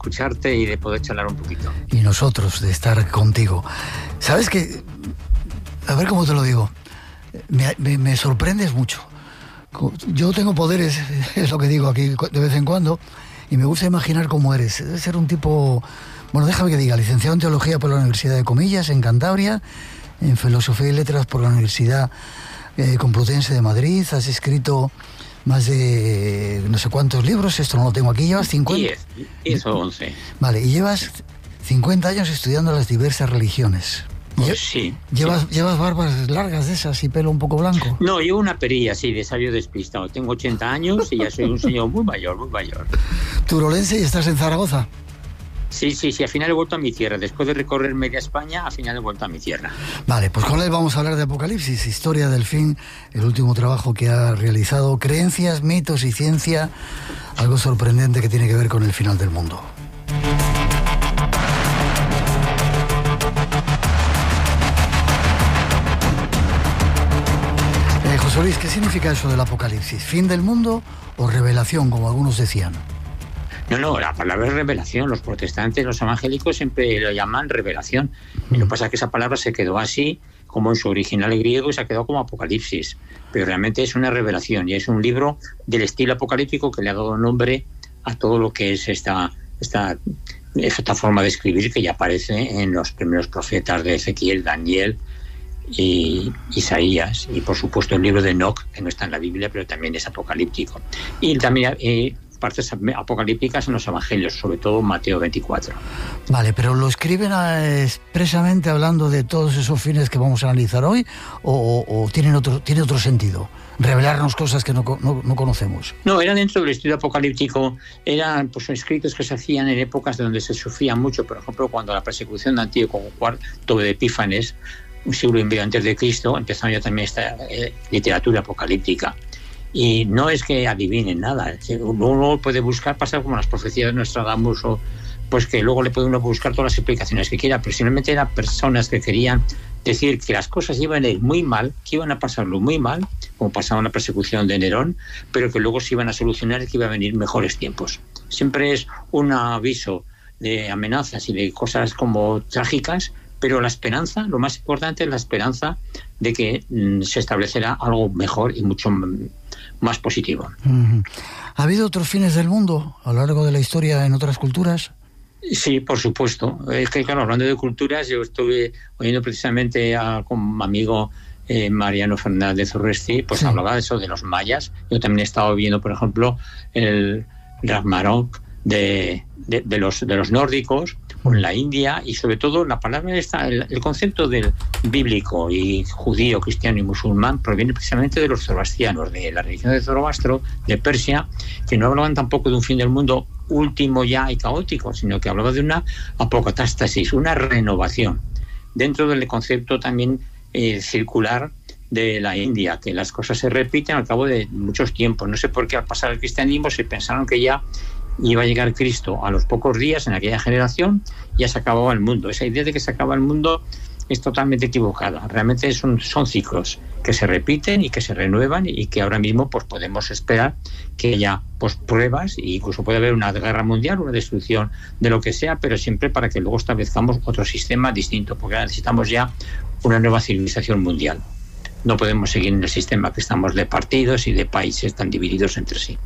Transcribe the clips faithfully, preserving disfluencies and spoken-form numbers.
escucharte y de poder charlar un poquito. Y nosotros de estar contigo. ¿Sabes qué? A ver cómo te lo digo. Me, me, me sorprendes mucho. Yo tengo poderes, es lo que digo aquí de vez en cuando, y me gusta imaginar cómo eres. Debe ser un tipo, bueno, déjame que diga, licenciado en Teología por la Universidad de Comillas, en Cantabria, en Filosofía y Letras por la Universidad eh, Complutense de Madrid. Has escrito más de no sé cuántos libros, esto no lo tengo aquí, llevas cincuenta. diez, diez o once. Vale, y llevas cincuenta años estudiando las diversas religiones. Pues sí. ¿Llevas, sí. ¿Llevas barbas largas de esas y pelo un poco blanco? No, llevo una perilla así de sabio despistado. Tengo ochenta años y ya soy un señor muy mayor, muy mayor. ¿Turolense y estás en Zaragoza? Sí, sí, sí, al final he vuelto a mi tierra. Después de recorrer media España, al final he vuelto a mi tierra. Vale, pues con él vamos a hablar de Apocalipsis, historia del fin, el último trabajo que ha realizado, creencias, mitos y ciencia, algo sorprendente que tiene que ver con el final del mundo. Eh, José Luis, ¿qué significa eso del Apocalipsis? ¿Fin del mundo o revelación, como algunos decían? No, no, la palabra es revelación. Los protestantes, los evangélicos siempre lo llaman revelación. Y lo que pasa es que esa palabra se quedó así, como en su original griego, y se ha quedado como Apocalipsis. Pero realmente es una revelación y es un libro del estilo apocalíptico que le ha dado nombre a todo lo que es esta, esta, esta forma de escribir que ya aparece en los primeros profetas de Ezequiel, Daniel y Isaías. Y por supuesto el libro de Enoc, que no está en la Biblia, pero también es apocalíptico. Y también Eh, partes apocalípticas en los evangelios, sobre todo Mateo veinticuatro. Vale, pero ¿lo escriben expresamente hablando de todos esos fines que vamos a analizar hoy o, o, o tienen otro, tiene otro sentido? Revelarnos cosas que no, no, no conocemos. No, era dentro del estudio apocalíptico, eran pues escritos que se hacían en épocas donde se sufría mucho, por ejemplo, cuando la persecución de Antíoco cuarto de Epífanes, un siglo y medio antes de Cristo, empezó ya también esta eh, literatura apocalíptica. Y no es que adivinen nada, uno puede buscar, pasar como las profecías de Nostradamus, o pues que luego le puede uno buscar todas las explicaciones que quiera, pero simplemente eran personas que querían decir que las cosas iban a ir muy mal, que iban a pasarlo muy mal, como pasaba en la persecución de Nerón, pero que luego se iban a solucionar y que iban a venir mejores tiempos. Siempre es un aviso de amenazas y de cosas como trágicas, pero la esperanza, lo más importante es la esperanza de que mm, se establecerá algo mejor y mucho más positivo. Uh-huh. ¿Ha habido otros fines del mundo a lo largo de la historia en otras culturas? Sí, por supuesto. Es que, claro, hablando de culturas, yo estuve oyendo precisamente a, con mi amigo eh, Mariano Fernández Urresti, pues sí. Hablaba de eso, de los mayas. Yo también he estado viendo, por ejemplo, el Ragnarok de, de, de, los, de los nórdicos, o en la India, y sobre todo la palabra esta, el, el concepto del bíblico y judío, cristiano y musulmán proviene precisamente de los zoroastrianos, de la religión de Zoroastro, de Persia, que no hablaban tampoco de un fin del mundo último ya y caótico, sino que hablaba de una apocatástasis, una renovación, dentro del concepto también eh, circular de la India, que las cosas se repiten al cabo de muchos tiempos. No sé por qué al pasar el cristianismo se pensaron que ya iba a llegar Cristo a los pocos días en aquella generación, ya se acababa el mundo. Esa idea de que se acaba el mundo es totalmente equivocada. Realmente son, son ciclos que se repiten y que se renuevan, y que ahora mismo pues podemos esperar que haya pues pruebas, e incluso puede haber una guerra mundial, una destrucción de lo que sea, pero siempre para que luego establezcamos otro sistema distinto, porque necesitamos ya una nueva civilización mundial. No podemos seguir en el sistema que estamos de partidos y de países tan divididos entre sí.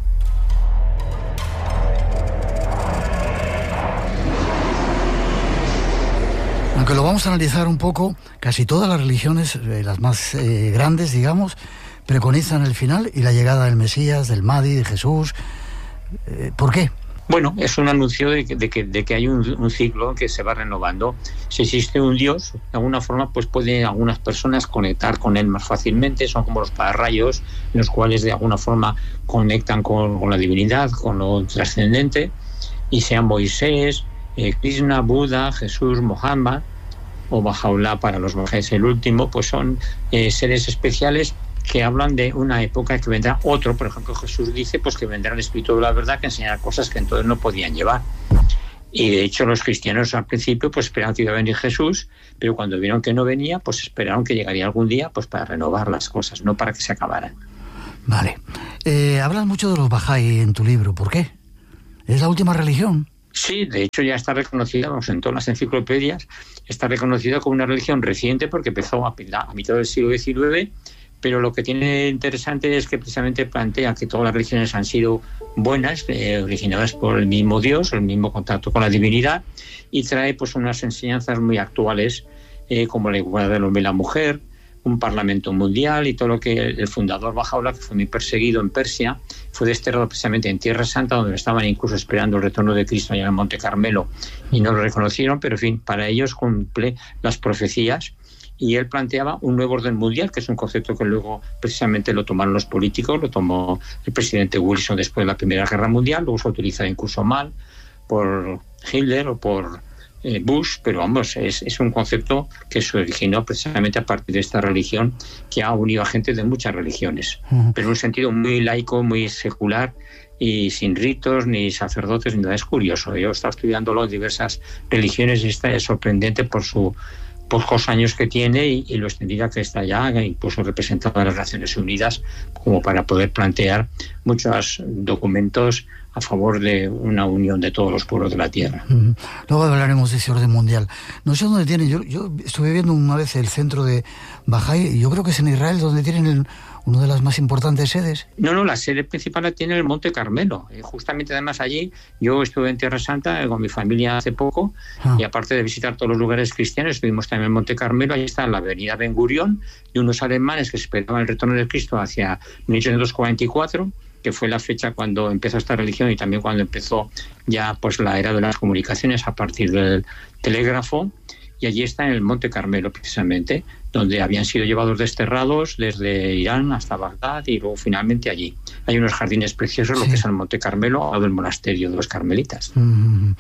Aunque lo vamos a analizar un poco, casi todas las religiones, eh, las más eh, grandes, digamos, preconizan el final y la llegada del Mesías, del Mahdi, de Jesús. Eh, ¿Por qué? Bueno, es un anuncio de que, de que, de que hay un, un ciclo que se va renovando. Si existe un Dios, de alguna forma, pues pueden algunas personas conectar con él más fácilmente. Son como los pararrayos, los cuales de alguna forma conectan con, con la divinidad, con lo trascendente, y sea Moisés, eh, Krishna, Buda, Jesús, Mohammed o Bahá'u'lláh para los bahá'ís el último, pues son eh, seres especiales que hablan de una época que vendrá otro. Por ejemplo, Jesús dice pues que vendrá el Espíritu de la verdad, que enseñará cosas que entonces no podían llevar. Y de hecho los cristianos al principio pues esperaban que iba a venir Jesús, pero cuando vieron que no venía, pues esperaron que llegaría algún día pues para renovar las cosas, no para que se acabaran. Vale. Eh, hablas mucho de los bahá'í en tu libro. ¿Por qué? ¿Es la última religión? Sí, de hecho ya está reconocida, vamos, en todas las enciclopedias, está reconocida como una religión reciente porque empezó a, a mitad del siglo diecinueve, pero lo que tiene interesante es que precisamente plantea que todas las religiones han sido buenas, eh, originadas por el mismo Dios, el mismo contacto con la divinidad, y trae pues unas enseñanzas muy actuales, eh, como la igualdad del hombre y la mujer, un parlamento mundial y todo lo que el fundador Bahá'u'lláh, que fue muy perseguido en Persia, fue desterrado precisamente en Tierra Santa, donde estaban incluso esperando el retorno de Cristo allá en el Monte Carmelo, y no lo reconocieron, pero en fin, para ellos cumple las profecías. Y él planteaba un nuevo orden mundial, que es un concepto que luego precisamente lo tomaron los políticos, lo tomó el presidente Wilson después de la Primera Guerra Mundial, luego se utiliza incluso mal por Hitler o por eh, Bush, pero vamos, es, es un concepto que se originó precisamente a partir de esta religión que ha unido a gente de muchas religiones, uh-huh. pero en un sentido muy laico, muy secular, y sin ritos, ni sacerdotes, ni nada. Es curioso, yo he estado estudiándolo en diversas religiones y esta es sorprendente por su pocos años que tiene y, y lo extendida que está ya, incluso representada en las Naciones Unidas, como para poder plantear muchos documentos a favor de una unión de todos los pueblos de la Tierra. Uh-huh. Luego hablaremos de ese orden mundial. No sé dónde tienen, yo, yo estuve viendo una vez el centro de Bahá'í, y yo creo que es en Israel donde tienen el, una de las más importantes sedes. No, no, la sede principal la tiene el Monte Carmelo. Eh, justamente además allí, yo estuve en Tierra Santa eh, con mi familia hace poco, ah. y aparte de visitar todos los lugares cristianos, estuvimos también en el Monte Carmelo. Ahí está la avenida Ben Gurión, y unos alemanes que esperaban el retorno de Cristo hacia mil ochocientos cuarenta y cuatro, que fue la fecha cuando empezó esta religión y también cuando empezó ya pues la era de las comunicaciones a partir del telégrafo. Y allí está en el Monte Carmelo precisamente, donde habían sido llevados desterrados desde Irán hasta Bagdad y luego finalmente allí. Hay unos jardines preciosos, sí. Lo que es el Monte Carmelo, al lado del monasterio de los carmelitas. Mm-hmm.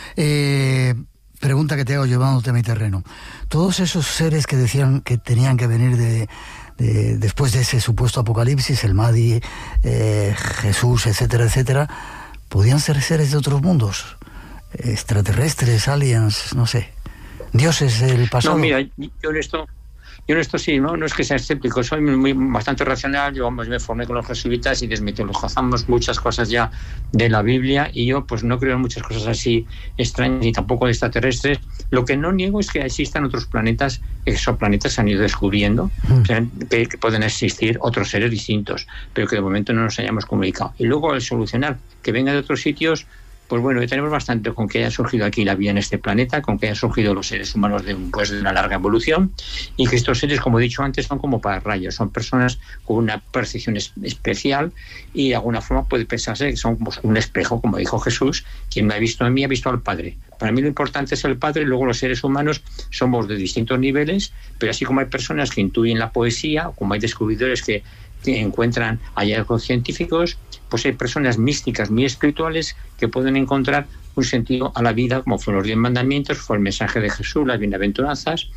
Eh, pregunta que te hago llevándote a mi terreno. Todos esos seres que decían que tenían que venir de, de después de ese supuesto apocalipsis, el Mahdi, eh, Jesús, etcétera, etcétera, ¿podían ser seres de otros mundos? Extraterrestres, aliens, no sé. Dioses del pasado. No, mira, yo en esto, yo en esto sí, no, no es que sea escéptico, soy muy, bastante racional. Yo vamos, me formé con los jesuitas y desmitologizamos muchas cosas ya de la Biblia, y yo pues no creo en muchas cosas así extrañas ni tampoco de extraterrestres. Lo que no niego es que existan otros planetas, exoplanetas se han ido descubriendo, mm. o sea, que, que pueden existir otros seres distintos, pero que de momento no nos hayamos comunicado. Y luego el solucionar que venga de otros sitios, pues bueno, tenemos bastante con que haya surgido aquí la vida en este planeta, con que hayan surgido los seres humanos de, pues, de una larga evolución, y que estos seres, como he dicho antes, son como pararrayos, son personas con una percepción es, especial, y de alguna forma puede pensarse que son pues, un espejo, como dijo Jesús: quien me ha visto a mí ha visto al Padre. Para mí lo importante es el Padre, y luego los seres humanos somos de distintos niveles, pero así como hay personas que intuyen la poesía, como hay descubridores que que encuentran hallazgos científicos, pues hay personas místicas muy espirituales que pueden encontrar un sentido a la vida, como fueron los diez mandamientos, fue el mensaje de Jesús, las bienaventuranzas,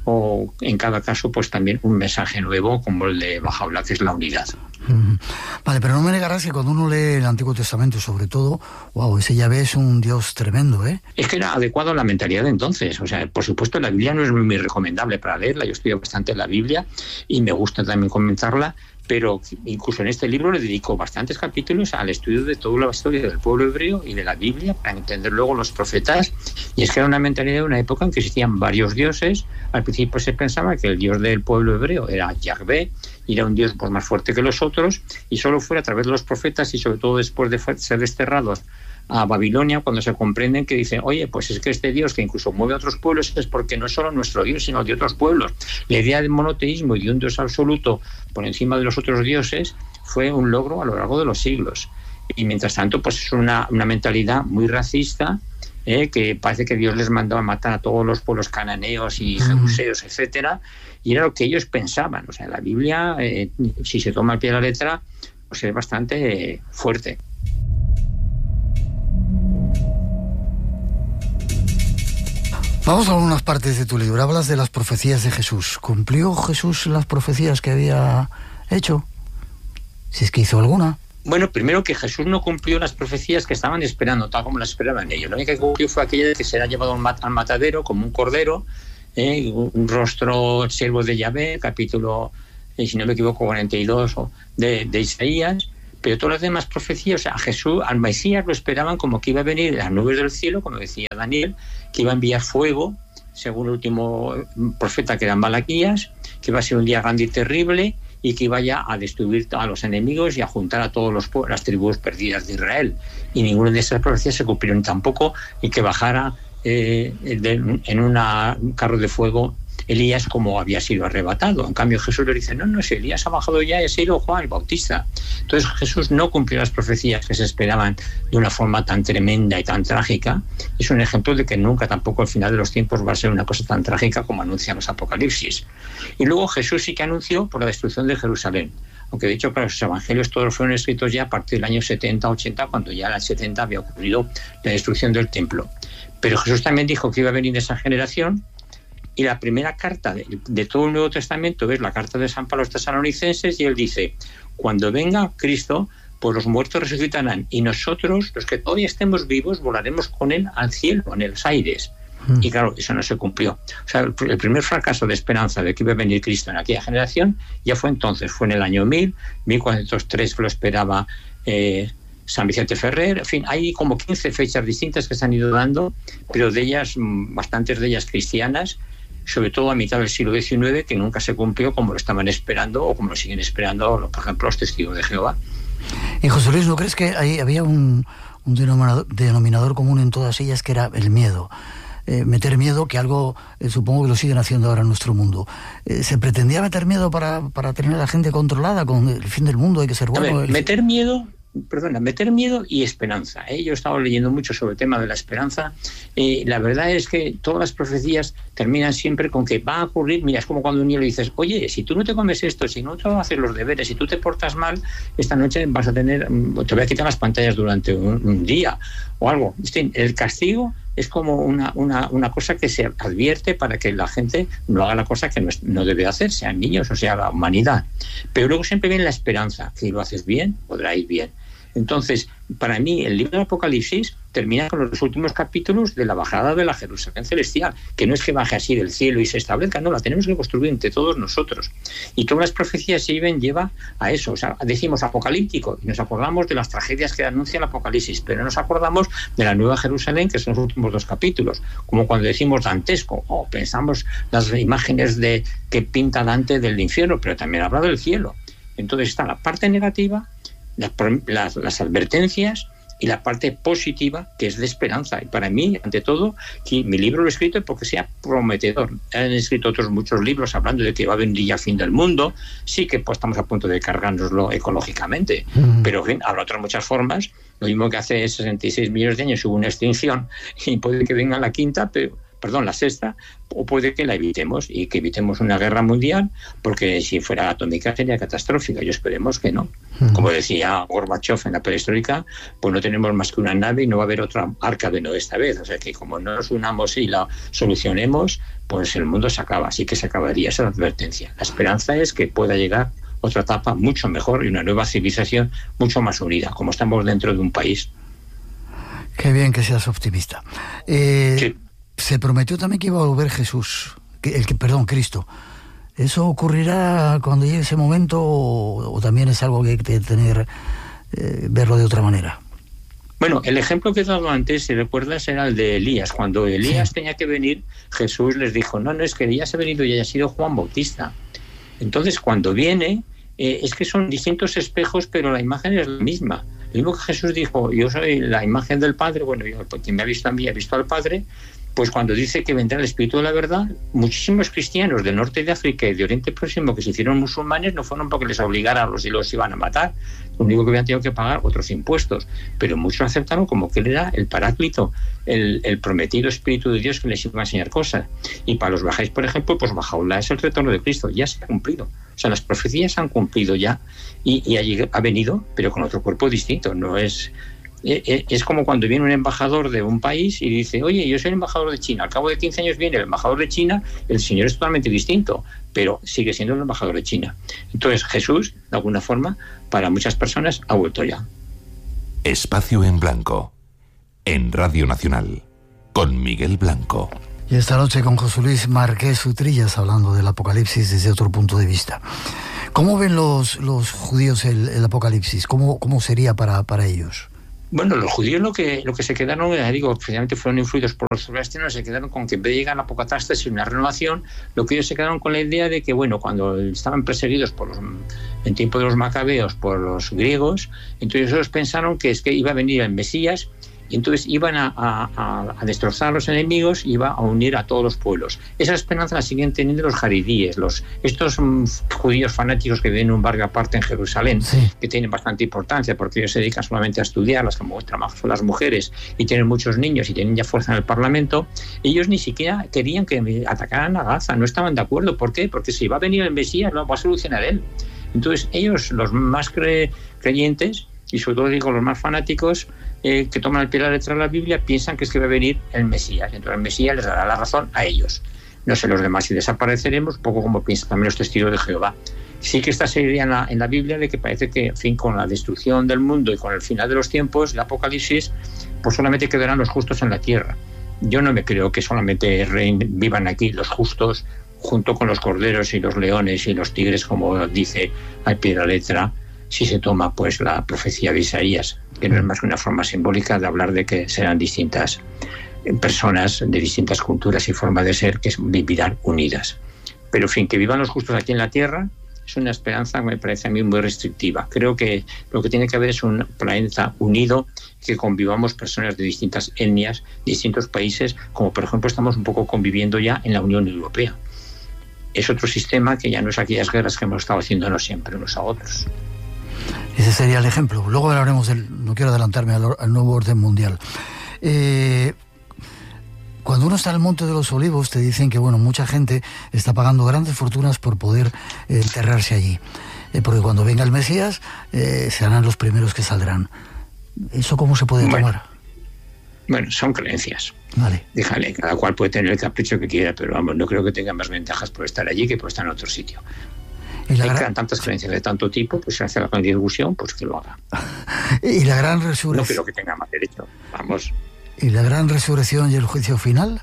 o en cada caso pues también un mensaje nuevo como el de Bahá'u'lláh, que es la unidad. Mm. Vale, pero no me negarás que cuando uno lee el Antiguo Testamento, sobre todo, wow, ese Yahvé es un Dios tremendo, ¿eh? Es que era adecuado a la mentalidad de entonces. O sea, por supuesto la Biblia no es muy recomendable para leerla, yo estudio bastante la Biblia y me gusta también comentarla, pero incluso en este libro le dedico bastantes capítulos al estudio de toda la historia del pueblo hebreo y de la Biblia para entender luego los profetas. Y es que era una mentalidad de una época en que existían varios dioses. Al principio se pensaba que el dios del pueblo hebreo era Yahvé, y era un dios pues, más fuerte que los otros, y solo fue a través de los profetas y sobre todo después de ser desterrados a Babilonia, cuando se comprenden que dicen, oye, pues es que este Dios que incluso mueve a otros pueblos es porque no es solo nuestro Dios, sino de otros pueblos. La idea del monoteísmo y de un Dios absoluto por encima de los otros dioses fue un logro a lo largo de los siglos. Y mientras tanto, pues es una, una mentalidad muy racista, eh, que parece que Dios les mandó a matar a todos los pueblos cananeos y jebuseos, etcétera, y era lo que ellos pensaban. O sea, la Biblia, eh, si se toma al pie de la letra, pues es bastante eh, fuerte. Vamos a algunas partes de tu libro. Hablas de las profecías de Jesús. ¿Cumplió Jesús las profecías que había hecho? Si es que hizo alguna. Bueno, primero que Jesús no cumplió las profecías que estaban esperando, tal como las esperaban ellos. Lo único que cumplió fue aquella de que será llevado al matadero como un cordero, eh, un rostro siervo de Yahvé, capítulo, eh, si no me equivoco, cuarenta y dos de, de Isaías. Pero todas las demás profecías, o sea, a Jesús, al Mesías lo esperaban como que iba a venir de las nubes del cielo, como decía Daniel, que iba a enviar fuego, según el último profeta que era Malaquías, que iba a ser un día grande y terrible, y que iba ya a destruir a los enemigos y a juntar a todas las tribus perdidas de Israel. Y ninguna de esas profecías se cumplieron tampoco, y que bajara eh, de, en una, un carro de fuego Elías como había sido arrebatado. En cambio Jesús le dice, no, no, si Elías ha bajado ya, ha sido Juan el Bautista. Entonces Jesús no cumplió las profecías que se esperaban de una forma tan tremenda y tan trágica. Es un ejemplo de que nunca tampoco al final de los tiempos va a ser una cosa tan trágica como anuncian los Apocalipsis. Y luego Jesús sí que anunció por la destrucción de Jerusalén. Aunque de hecho, para los evangelios todos fueron escritos ya a partir del año setenta, ochenta, cuando ya en el setenta había ocurrido la destrucción del templo. Pero Jesús también dijo que iba a venir esa generación. Y la primera carta de, de todo el Nuevo Testamento es la carta de San Pablo a los tesalonicenses, y él dice, cuando venga Cristo, pues los muertos resucitarán, y nosotros, los que todavía estemos vivos, volaremos con él al cielo, en los aires. Mm. Y claro, eso no se cumplió. O sea, el, el primer fracaso de esperanza de que iba a venir Cristo en aquella generación ya fue entonces, fue en el año mil, mil cuatrocientos tres lo esperaba eh, San Vicente Ferrer. En fin, hay como quince fechas distintas que se han ido dando, pero de ellas, bastantes de ellas cristianas, sobre todo a mitad del siglo diecinueve, que nunca se cumplió como lo estaban esperando o como lo siguen esperando, por ejemplo, los testigos de Jehová. Y José Luis, ¿no crees que ahí había un, un denominador, denominador común en todas ellas, que era el miedo? Eh, meter miedo, que algo, eh, supongo que lo siguen haciendo ahora en nuestro mundo. Eh, ¿Se pretendía meter miedo para, para tener a la gente controlada con el fin del mundo, hay que ser bueno? A ver, el... meter miedo... Perdona, meter miedo y esperanza. ¿eh? Yo he estado leyendo mucho sobre el tema de la esperanza. Eh, la verdad es que todas las profecías terminan siempre con que va a ocurrir. Mira, es como cuando un niño le dices, oye, si tú no te comes esto, si no te vas a hacer los deberes, si tú te portas mal, esta noche vas a tener, te voy a quitar las pantallas durante un, un día o algo. El castigo es como una, una, una cosa que se advierte para que la gente no haga la cosa que no, es, no debe hacer, sean niños o sea la humanidad. Pero luego siempre viene la esperanza, que si lo haces bien, podrá ir bien. Entonces, para mí, el libro del Apocalipsis termina con los últimos capítulos de la bajada de la Jerusalén celestial, que no es que baje así del cielo y se establezca, no, la tenemos que construir entre todos nosotros. Y todas las profecías se lleven, lleva a eso. O sea, decimos apocalíptico y nos acordamos de las tragedias que anuncia el Apocalipsis, pero no nos acordamos de la Nueva Jerusalén, que son los últimos dos capítulos. Como cuando decimos dantesco, o oh, pensamos las imágenes de que pinta Dante del infierno, pero también habla del cielo. Entonces está la parte negativa, Las, las, las advertencias y la parte positiva, que es de esperanza. Y para mí, ante todo, que mi libro lo he escrito porque sea prometedor. Han escrito otros muchos libros hablando de que va a venir ya el fin del mundo. Sí que pues, estamos a punto de cargárnoslo ecológicamente, mm. pero en fin, habrá otras muchas formas. Lo mismo que hace sesenta y seis millones de años hubo una extinción y puede que venga la quinta, pero perdón, la sexta, o puede que la evitemos y que evitemos una guerra mundial, porque si fuera atómica sería catastrófica, y esperemos que no. Uh-huh. Como decía Gorbachev en la perestroika, pues no tenemos más que una nave y no va a haber otra arca de Noé esta vez, o sea que como no nos unamos y la solucionemos, pues el mundo se acaba, así que se acabaría esa advertencia. La esperanza es que pueda llegar otra etapa mucho mejor y una nueva civilización mucho más unida, como estamos dentro de un país. Qué bien que seas optimista. Eh... Sí. Se prometió también que iba a volver Jesús, que, el que, perdón, Cristo. ¿Eso ocurrirá cuando llegue ese momento o, o también es algo que hay que tener, eh, verlo de otra manera? Bueno, el ejemplo que he dado antes, si recuerdas, era el de Elías. Cuando Elías sí. tenía que venir, Jesús les dijo, no, no, es que Elías ha venido y haya sido Juan Bautista. Entonces, cuando viene, eh, es que son distintos espejos, pero la imagen es la misma. Lo mismo que Jesús dijo, yo soy la imagen del Padre, bueno, yo, quien me ha visto a mí ha visto al Padre. Pues cuando dice que vendrá el Espíritu de la verdad, muchísimos cristianos del norte de África y de Oriente Próximo que se hicieron musulmanes no fueron porque les obligaran los y los iban a matar, lo único que habían tenido que pagar otros impuestos, pero muchos aceptaron como que él era el Paráclito, el, el prometido Espíritu de Dios que les iba a enseñar cosas. Y para los bajáis, por ejemplo, pues Bajaulá es el retorno de Cristo, ya se ha cumplido. O sea, las profecías se han cumplido ya y, y ha, ha venido, pero con otro cuerpo distinto, no es... Es como cuando viene un embajador de un país y dice, oye, yo soy el embajador de China. Al cabo de quince años viene el embajador de China, el señor es totalmente distinto, pero sigue siendo el embajador de China. Entonces Jesús, de alguna forma, para muchas personas ha vuelto ya. Espacio en Blanco, en Radio Nacional, con Miguel Blanco. Y esta noche con José Luis Márquez Utrillas, hablando del Apocalipsis desde otro punto de vista. ¿Cómo ven los, los judíos el, el Apocalipsis? ¿Cómo, cómo sería para, para ellos? Bueno, los judíos lo que lo que se quedaron, ya digo, precisamente fueron influidos por los zoroastrianos, se quedaron con que en vez de llegar a la apocatástasis y una renovación, lo que ellos se quedaron con la idea de que, bueno, cuando estaban perseguidos por los, en tiempo de los macabeos por los griegos, entonces ellos pensaron que es que iba a venir el Mesías, y entonces iban a, a, a destrozar a los enemigos, iba a unir a todos los pueblos. Esa esperanza la siguen teniendo los jaridíes, los, estos um, judíos fanáticos que viven en un barrio aparte en Jerusalén, sí, que tienen bastante importancia porque ellos se dedican solamente a estudiar, las que trabajan las mujeres y tienen muchos niños y tienen ya fuerza en el Parlamento. Ellos ni siquiera querían que atacaran a Gaza, no estaban de acuerdo. ¿Por qué? Porque si va a venir el Mesías, lo va a solucionar él. Entonces ellos, los más cre- creyentes, y sobre todo digo los más fanáticos, eh, que toman al pie de la letra de la Biblia, piensan que es que va a venir el Mesías. Entonces el Mesías les dará la razón a ellos. No sé los demás si desapareceremos, poco como piensan también los testigos de Jehová. Sí que esta sería en la, en la Biblia de que parece que, en fin, con la destrucción del mundo y con el final de los tiempos, el Apocalipsis, pues solamente quedarán los justos en la tierra. Yo no me creo que solamente rein, vivan aquí los justos junto con los corderos y los leones y los tigres, como dice al pie de la letra, si se toma pues la profecía de Isaías, que no es más que una forma simbólica de hablar de que serán distintas personas de distintas culturas y formas de ser que vivirán unidas. Pero en fin, que vivan los justos aquí en la tierra es una esperanza que me parece a mí muy restrictiva. Creo que lo que tiene que haber es un planeta unido, que convivamos personas de distintas etnias, distintos países, como por ejemplo estamos un poco conviviendo ya en la Unión Europea. Es otro sistema que ya no es aquellas guerras que hemos estado haciéndonos siempre unos a otros. Ese sería el ejemplo. Luego hablaremos del, no quiero adelantarme al, al nuevo orden mundial. Eh, cuando uno está en el Monte de los Olivos, te dicen que bueno, mucha gente está pagando grandes fortunas por poder eh, enterrarse allí. Eh, porque cuando venga el Mesías, eh, serán los primeros que saldrán. ¿Eso cómo se puede bueno, tomar? Bueno, son creencias. Vale. Déjale, cada cual puede tener el capricho que quiera, pero vamos, no creo que tenga más ventajas por estar allí que por estar en otro sitio. Hay gran... tantas creencias de tanto tipo, pues si hace la discusión, pues que lo haga. Y la gran resurrección. No creo que tenga más derecho, vamos. ¿Y la gran resurrección y el juicio final?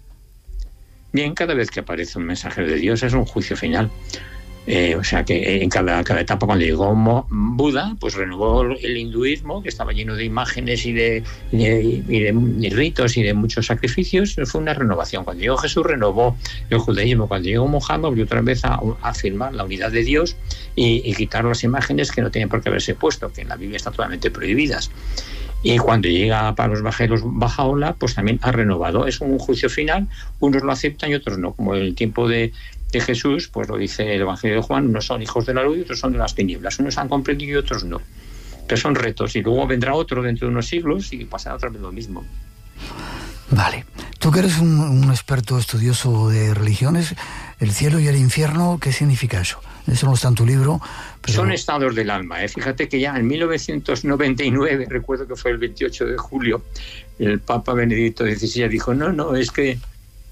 Bien, cada vez que aparece un mensajero de Dios es un juicio final. Eh, o sea que en cada, cada etapa, cuando llegó Mo, Buda, pues renovó el hinduismo, que estaba lleno de imágenes y de, y de, y de, de ritos y de muchos sacrificios. Fue una renovación. Cuando llegó Jesús, renovó el judaísmo. Cuando llegó Mohammed, volvió otra vez a, a afirmar la unidad de Dios y, y quitar las imágenes que no tenían por qué haberse puesto, que en la Biblia están totalmente prohibidas. Y cuando llega para los bajeros Bajaola, pues también ha renovado. Es un juicio final, unos lo aceptan y otros no. Como en el tiempo de, de Jesús, pues lo dice el Evangelio de Juan, unos son hijos de la luz y otros son de las tinieblas. Unos han comprendido y otros no. Pero son retos. Y luego vendrá otro dentro de unos siglos y pasará otra vez lo mismo. Vale. Tú que eres un, un experto estudioso de religiones, el cielo y el infierno, ¿qué significa eso? Eso no está en tu libro. Pero... Son estados del alma. ¿eh? Fíjate que ya en mil novecientos noventa y nueve, recuerdo que fue el veintiocho de julio, el Papa Benedicto dieciséis dijo, no, no, es que...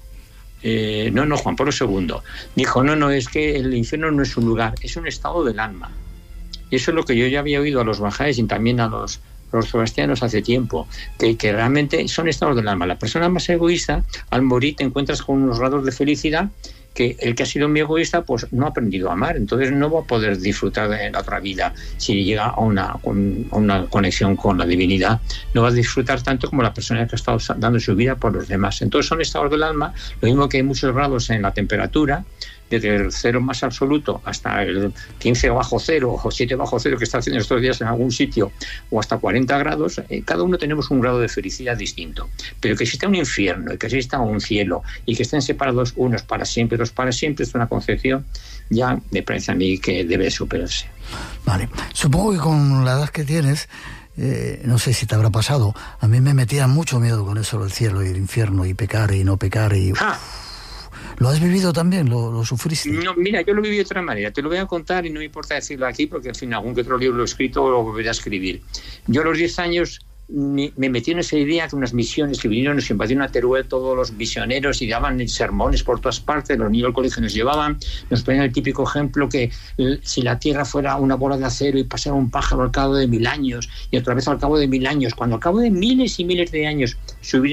Eh, no, no, Juan Pablo segundo. Dijo, no, no, es que el infierno no es un lugar, es un estado del alma. Y eso es lo que yo ya había oído a los bajáes y también a los... los zoroastrianos hace tiempo, que, que realmente son estados del alma. La persona más egoísta, al morir te encuentras con unos grados de felicidad que el que ha sido muy egoísta pues no ha aprendido a amar, entonces no va a poder disfrutar de la otra vida. Si llega a una, a una conexión con la divinidad, no va a disfrutar tanto como la persona que ha estado dando su vida por los demás. Entonces son estados del alma, lo mismo que hay muchos grados en la temperatura, desde el cero más absoluto hasta el quince bajo cero o siete bajo cero que está haciendo estos días en algún sitio, o hasta cuarenta grados, eh, cada uno tenemos un grado de felicidad distinto. Pero que exista un infierno y que exista un cielo y que estén separados unos para siempre, otros para siempre, es una concepción ya me parece a mí que debe superarse. Vale, supongo que con la edad que tienes, eh, no sé si te habrá pasado, a mí me metía mucho miedo con eso del cielo y el infierno y pecar y no pecar y... Ah. ¿Lo has vivido también? ¿Lo, lo sufriste? No, mira, yo lo viví de otra manera. Te lo voy a contar y no me importa decirlo aquí porque, en fin, algún que otro libro lo he escrito o lo volveré a escribir. Yo a los diez años me, me metí en esa idea que unas misiones que vinieron, nos invadieron a Teruel todos los misioneros y daban sermones por todas partes, los niños del colegio nos llevaban, nos ponían el típico ejemplo que el, si la tierra fuera una bola de acero y pasara un pájaro al cabo de mil años y otra vez al cabo de mil años, cuando al cabo de miles y miles de años se hubiera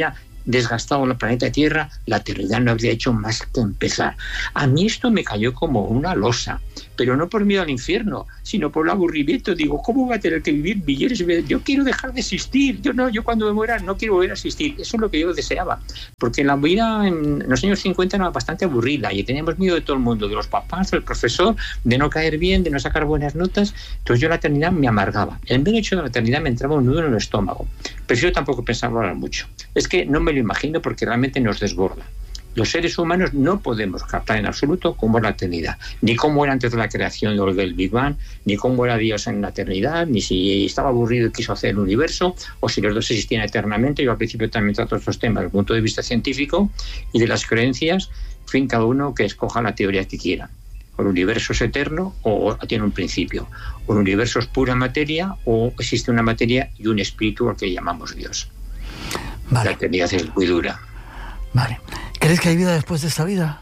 desgastado el planeta Tierra, la eternidad no habría hecho más que empezar. A mí esto me cayó como una losa, pero no por miedo al infierno, sino por el aburrimiento. Digo, ¿cómo va a tener que vivir millones de veces? Yo quiero dejar de existir. Yo no, yo cuando me muera no quiero volver a existir. Eso es lo que yo deseaba. Porque la vida en los años cincuenta era bastante aburrida y teníamos miedo de todo el mundo, de los papás, del profesor, de no caer bien, de no sacar buenas notas. Entonces yo la eternidad me amargaba. El mero hecho de la eternidad me entraba un nudo en el estómago. Pero yo tampoco pensaba hablar mucho. Es que no me lo imagino porque realmente nos desborda. Los seres humanos no podemos captar en absoluto cómo es la eternidad, ni cómo era antes de la creación del Big Bang, ni cómo era Dios en la eternidad, ni si estaba aburrido y quiso hacer el universo, o si los dos existían eternamente. Yo al principio también trato estos temas desde el punto de vista científico y de las creencias, en fin, cada uno que escoja la teoría que quiera. O el universo es eterno o tiene un principio, o el universo es pura materia o existe una materia y un espíritu al que llamamos Dios. Vale. La eternidad es muy dura. Vale. ¿Crees que hay vida después de esta vida?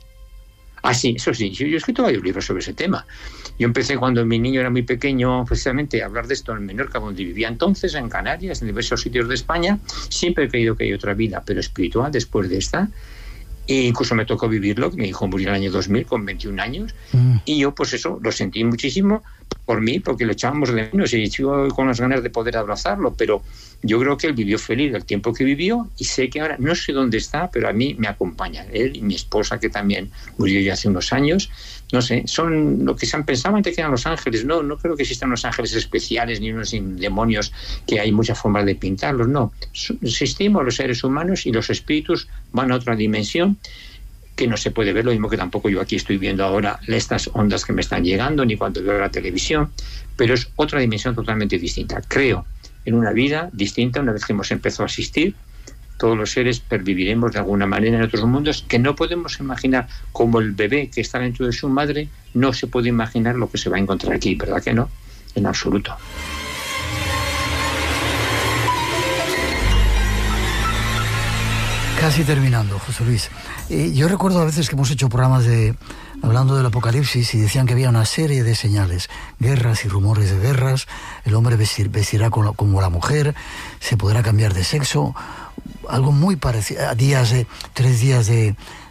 Ah, sí, eso sí. Yo, yo he escrito varios libros sobre ese tema. Yo empecé cuando mi niño era muy pequeño, precisamente, a hablar de esto en Menorca, donde vivía entonces, en Canarias, en diversos sitios de España. Siempre he creído que hay otra vida, pero espiritual, después de esta. E incluso me tocó vivirlo, mi hijo murió en el año dos mil con veintiún años, mm. y yo pues eso, lo sentí muchísimo por mí, porque lo echábamos de menos y sigo con las ganas de poder abrazarlo, pero yo creo que él vivió feliz el tiempo que vivió y sé que ahora, no sé dónde está, pero a mí me acompaña, él y mi esposa, que también murió ya hace unos años. No sé, son lo que se han pensado antes que eran los ángeles. No, no creo que existan unos ángeles especiales ni unos demonios que hay muchas formas de pintarlos, no. Existimos los seres humanos y los espíritus van a otra dimensión que no se puede ver, lo mismo que tampoco yo aquí estoy viendo ahora estas ondas que me están llegando, ni cuando veo la televisión, pero es otra dimensión totalmente distinta. Creo en una vida distinta una vez que hemos empezado a asistir. Todos los seres perviviremos de alguna manera en otros mundos que no podemos imaginar, como el bebé que está dentro de su madre no se puede imaginar lo que se va a encontrar aquí, ¿verdad que no? En absoluto. Casi terminando, José Luis. Eh, yo recuerdo a veces que hemos hecho programas de hablando del apocalipsis y decían que había una serie de señales, guerras y rumores de guerras, el hombre vestir, vestirá como, como la mujer, se podrá cambiar de sexo, algo muy parecido, a días de, tres días de,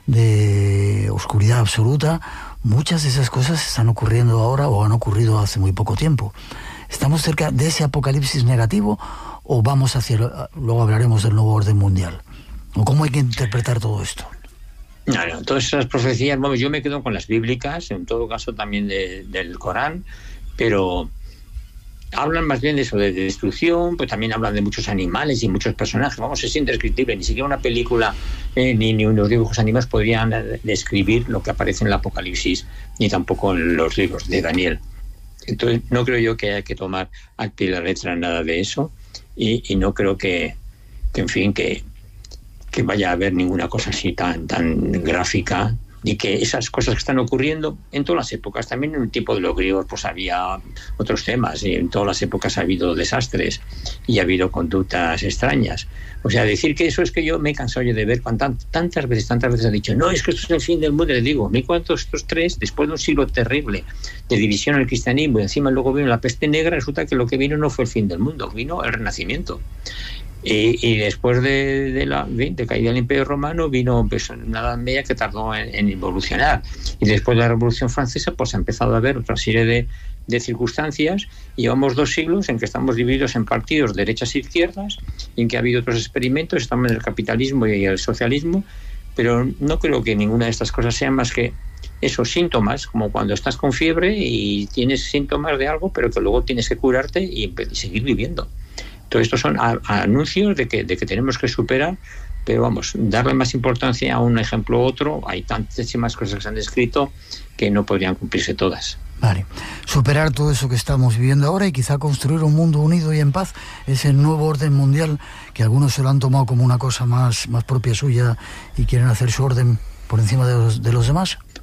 de oscuridad absoluta. Muchas de esas cosas están ocurriendo ahora o han ocurrido hace muy poco tiempo. ¿Estamos cerca de ese apocalipsis negativo o vamos hacia, luego hablaremos del nuevo orden mundial? ¿O cómo hay que interpretar todo esto? No, no, todas esas profecías, bueno, yo me quedo con las bíblicas, en todo caso también de, del Corán, pero hablan más bien de eso, de destrucción, pues también hablan de muchos animales y muchos personajes. Vamos, es indescriptible, ni siquiera una película eh, ni, ni unos dibujos animados podrían describir lo que aparece en el Apocalipsis, ni tampoco en los libros de Daniel. Entonces no creo yo que haya que tomar al pie de la letra nada de eso, y, y no creo que, que en fin, que que vaya a haber ninguna cosa así tan, tan gráfica, y que esas cosas que están ocurriendo en todas las épocas, también en el tiempo de los griegos pues había otros temas, y en todas las épocas ha habido desastres y ha habido conductas extrañas. O sea, decir que eso es que yo me he cansado yo de ver cuando tantas veces, tantas veces han dicho, no, es que esto es el fin del mundo. Les digo, ¿me cuántos estos tres, después de un siglo terrible de división en el cristianismo, y encima luego vino la peste negra, resulta que lo que vino no fue el fin del mundo, vino el Renacimiento. Y, y después de, de la de, de caída del Imperio Romano vino pues, una Edad Media que tardó en, en evolucionar, y después de la Revolución Francesa pues ha empezado a haber otra serie de, de circunstancias, y llevamos dos siglos en que estamos divididos en partidos derechas e izquierdas, y en que ha habido otros experimentos, estamos en el capitalismo y el socialismo, pero no creo que ninguna de estas cosas sean más que esos síntomas, como cuando estás con fiebre y tienes síntomas de algo, pero que luego tienes que curarte y, y seguir viviendo. Todo esto son a, a anuncios de que, de que tenemos que superar, pero vamos, darle más importancia a un ejemplo u otro. Hay tantísimas cosas que se han descrito que no podrían cumplirse todas. Vale, superar todo eso que estamos viviendo ahora y quizá construir un mundo unido y en paz, ese nuevo orden mundial que algunos se lo han tomado como una cosa más, más propia suya y quieren hacer su orden por encima de los, de los demás.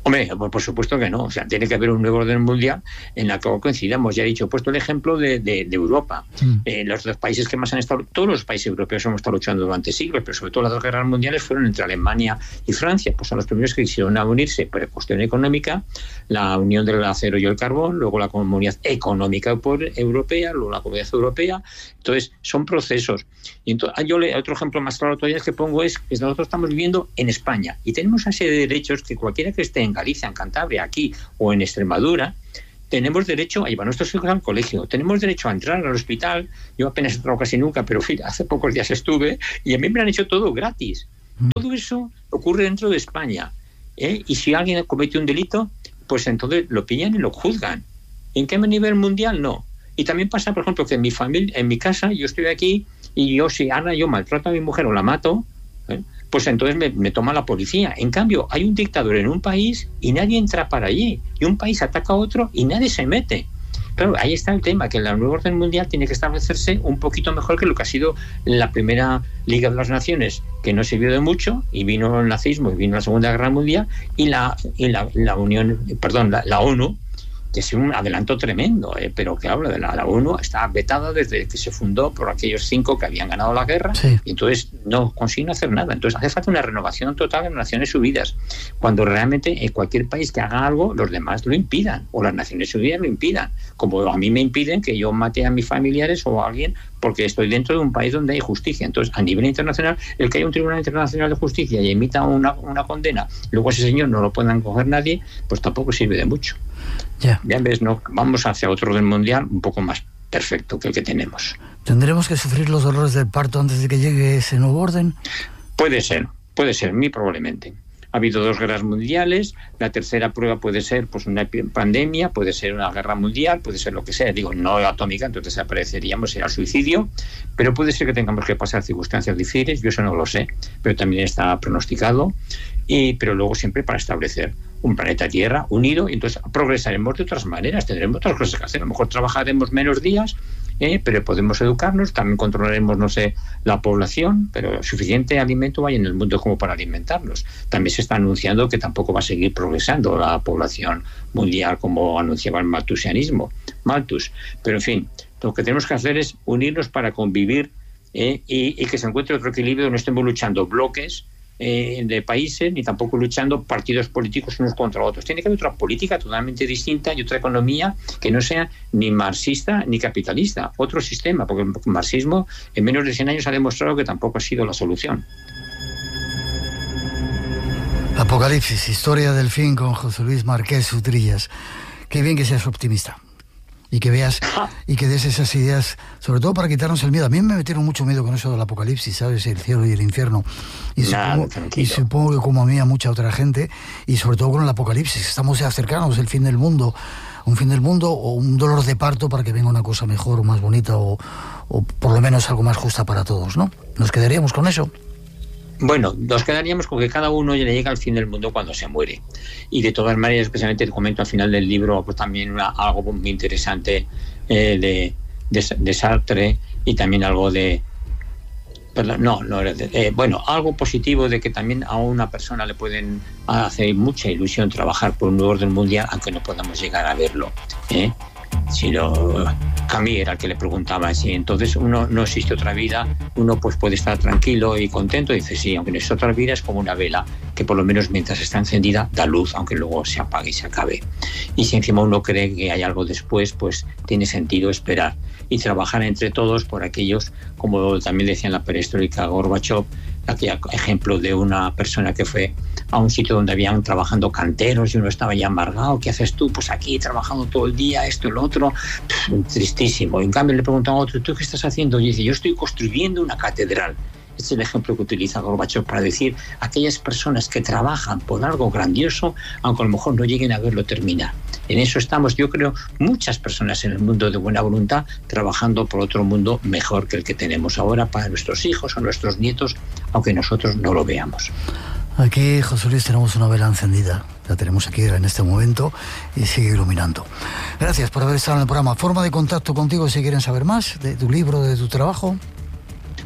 Hombre, pues por supuesto que no. O sea, tiene que haber un nuevo orden mundial en la que coincidamos. Ya he dicho, he puesto el ejemplo de, de, de Europa. Mm. Eh, los dos países que más han estado, todos los países europeos hemos estado luchando durante siglos, pero sobre todo las dos guerras mundiales fueron entre Alemania y Francia. Pues son los primeros que quisieron unirse por cuestión económica, la unión del acero y el carbón, luego la Comunidad Económica Europea, luego la Comunidad Europea. Entonces, son procesos. Y entonces, yo le, otro ejemplo más claro todavía es que pongo es que nosotros estamos viviendo en España y tenemos una serie de derechos que cualquiera que esté en Galicia, en Cantabria, aquí o en Extremadura, tenemos derecho a llevar a nuestros hijos al colegio, tenemos derecho a entrar al hospital. Yo apenas he entrado casi nunca, pero fíjate, hace pocos días estuve y a mí me han hecho todo gratis. Todo eso ocurre dentro de España, ¿eh? Y si alguien comete un delito, pues entonces lo pillan y lo juzgan. ¿En qué nivel mundial? No. Y también pasa, por ejemplo, que en mi familia, en mi casa, yo estoy aquí y yo, si Ana, yo maltrato a mi mujer o la mato, ¿eh? Pues entonces me, me toma la policía. En cambio, hay un dictador en un país y nadie entra para allí. Y un país ataca a otro y nadie se mete. Claro, ahí está el tema, que la nueva orden mundial tiene que establecerse un poquito mejor que lo que ha sido la primera Liga de las Naciones, que no sirvió de mucho, y vino el nazismo, y vino la Segunda Guerra Mundial, y la, y la, la Unión, perdón, la, la ONU, que es un adelanto tremendo, eh, pero que habla de la, la ONU, está vetada desde que se fundó por aquellos cinco que habían ganado la guerra, sí. Y entonces no consiguen hacer nada. Entonces hace falta una renovación total de las Naciones Unidas, cuando realmente en cualquier país que haga algo, los demás lo impidan, o las Naciones Unidas lo impidan, como a mí me impiden que yo mate a mis familiares o a alguien porque estoy dentro de un país donde hay justicia. Entonces, a nivel internacional, el que haya un Tribunal Internacional de Justicia y emita una, una condena, luego ese señor no lo puedan coger nadie, pues tampoco sirve de mucho. Ya, ya ves, no, vamos hacia otro orden mundial un poco más perfecto que el que tenemos. ¿Tendremos que sufrir los dolores del parto antes de que llegue ese nuevo orden? Puede ser, puede ser, muy probablemente. Ha habido dos guerras mundiales, la tercera prueba puede ser pues una pandemia, puede ser una guerra mundial, puede ser lo que sea, digo, no atómica, entonces apareceríamos, será suicidio, pero puede ser que tengamos que pasar circunstancias difíciles, yo eso no lo sé, pero también está pronosticado, y, pero luego siempre para establecer un planeta Tierra unido, y entonces progresaremos de otras maneras, tendremos otras cosas que hacer, a lo mejor trabajaremos menos días, eh, pero podemos educarnos, también controlaremos, no sé, la población, pero suficiente alimento hay en el mundo como para alimentarnos. También se está anunciando que tampoco va a seguir progresando la población mundial como anunciaba el maltusianismo, Malthus, pero en fin, lo que tenemos que hacer es unirnos para convivir, eh, y, y que se encuentre otro equilibrio, no estemos luchando bloques Eh, de países, ni tampoco luchando partidos políticos unos contra otros. Tiene que haber otra política totalmente distinta y otra economía que no sea ni marxista ni capitalista, otro sistema, porque el marxismo en menos de cien años ha demostrado que tampoco ha sido la solución. Apocalipsis, historia del fin con José Luis Márquez Utrillas. Qué bien que seas optimista y que veas y que des esas ideas, sobre todo para quitarnos el miedo. A mí me metieron mucho miedo con eso del apocalipsis, ¿sabes? El cielo y el infierno. Y, nah, supongo, y supongo que como a mí, a mucha otra gente, y sobre todo con el apocalipsis, estamos acercándonos el fin del mundo, un fin del mundo o un dolor de parto para que venga una cosa mejor o más bonita o, o por lo menos algo más justa para todos, ¿no? ¿Nos quedaríamos con eso? Bueno, nos quedaríamos con que cada uno le llega al fin del mundo cuando se muere. Y de todas maneras, especialmente te comento al final del libro, pues también una, algo muy interesante eh, de, de, de Sartre, y también algo de... Perdón, no, no era de, eh, bueno, algo positivo de que también a una persona le pueden hacer mucha ilusión trabajar por un nuevo orden mundial, aunque no podamos llegar a verlo, ¿eh? Si no, Camus era el que le preguntaba si entonces uno no existe otra vida, uno pues puede estar tranquilo y contento, y dice sí, aunque no existe otra vida, es como una vela que por lo menos mientras está encendida da luz, aunque luego se apague y se acabe. Y si encima uno cree que hay algo después, pues tiene sentido esperar y trabajar entre todos por aquellos, como también decía en la perestroika Gorbachev, aquel ejemplo de una persona que fue a un sitio donde habían trabajando canteros y uno estaba ya amargado. ¿Qué haces tú? Pues aquí trabajando todo el día, esto y lo otro. Pff, tristísimo. En cambio le preguntan a otro, ¿tú qué estás haciendo? Y dice, yo estoy construyendo una catedral. Este es el ejemplo que utiliza Gorbachev para decir aquellas personas que trabajan por algo grandioso, aunque a lo mejor no lleguen a verlo terminar. En eso estamos, yo creo, muchas personas en el mundo de buena voluntad trabajando por otro mundo mejor que el que tenemos ahora para nuestros hijos o nuestros nietos, aunque nosotros no lo veamos. Aquí, José Luis, tenemos una vela encendida. La tenemos aquí en este momento y sigue iluminando. Gracias por haber estado en el programa. Forma de contacto contigo si quieren saber más de tu libro, de tu trabajo.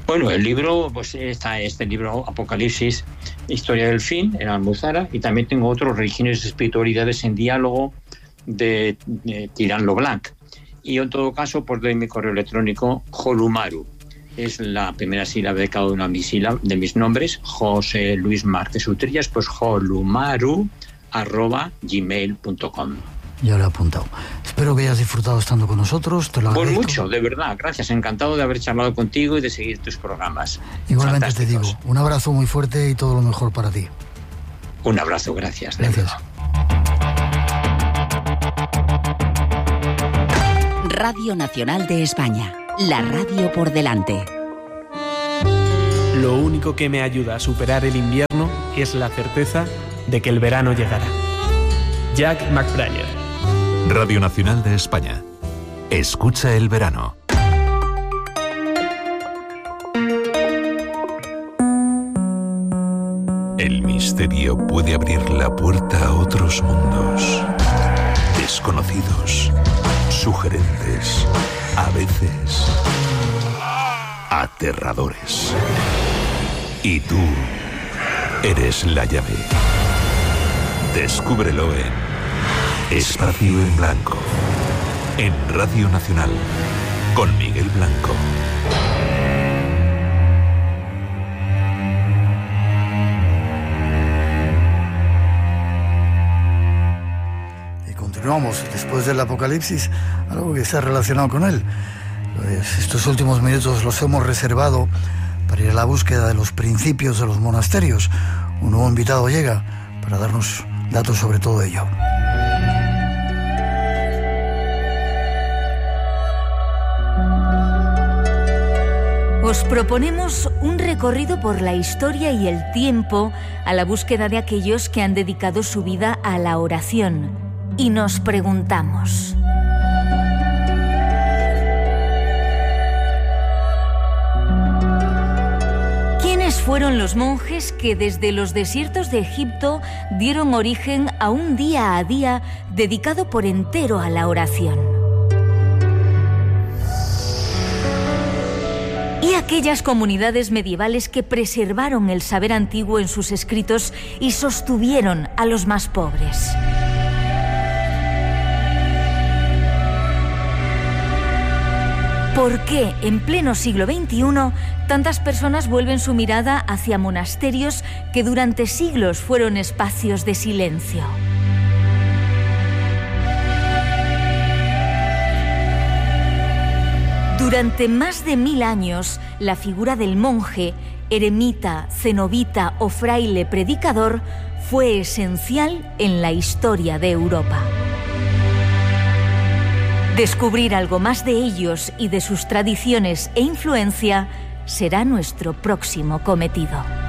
Bueno, el libro, pues está este libro Apocalipsis, Historia del Fin, en Almuzara, y también tengo otro, Religiones y Espiritualidades en Diálogo, de, de Tirán Leblanc. Y en todo caso, pues doy mi correo electrónico, Jolumaru. Es la primera sílaba de cada uno de mis, sílabas, de mis nombres, José Luis Márquez Utrillas, pues jolumaru arroba gmail punto com. Ya lo he apuntado. Espero que hayas disfrutado estando con nosotros. Te lo agradezco. Por mucho, de verdad. Gracias. Encantado de haber charlado contigo y de seguir tus programas. Igualmente te digo, un abrazo muy fuerte y todo lo mejor para ti. Un abrazo, gracias. Gracias. Radio Nacional de España. La radio por delante. Lo único que me ayuda a superar el invierno es la certeza de que el verano llegará. Jack McBrayer. Radio Nacional de España. Escucha el verano. El misterio puede abrir la puerta a otros mundos. Desconocidos, sugerentes, a veces aterradores. Y tú eres la llave. Descúbrelo en Espacio en Blanco, en Radio Nacional, con Miguel Blanco. Y continuamos, después del Apocalipsis, algo que está relacionado con él. Pues estos últimos minutos los hemos reservado para ir a la búsqueda de los principios de los monasterios. Un nuevo invitado llega para darnos datos sobre todo ello. Os proponemos un recorrido por la historia y el tiempo a la búsqueda de aquellos que han dedicado su vida a la oración. Y nos preguntamos: ¿quiénes fueron los monjes que desde los desiertos de Egipto dieron origen a un día a día dedicado por entero a la oración? Y aquellas comunidades medievales que preservaron el saber antiguo en sus escritos y sostuvieron a los más pobres. ¿Por qué en pleno siglo veintiuno tantas personas vuelven su mirada hacia monasterios que durante siglos fueron espacios de silencio? Durante más de mil años, la figura del monje, eremita, cenobita o fraile predicador fue esencial en la historia de Europa. Descubrir algo más de ellos y de sus tradiciones e influencia será nuestro próximo cometido.